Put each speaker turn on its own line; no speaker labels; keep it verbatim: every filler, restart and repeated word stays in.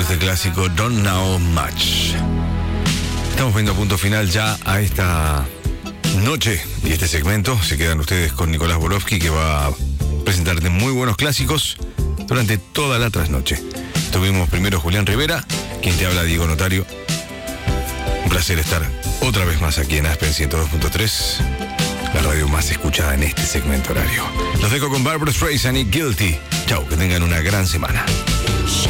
escuchando este clásico Don't Know Much. Estamos poniendo punto final ya a esta noche y este segmento. Se quedan ustedes con Nicolás Borowski, que va a presentarte muy buenos clásicos durante toda la trasnoche. Tuvimos primero Julián Rivera, quien te habla, Diego Notario. Un placer estar otra vez más aquí en Aspen ciento dos punto tres, la radio más escuchada en este segmento horario. Los dejo con Barbra Streisand y Guilty. Chau, que tengan una gran semana.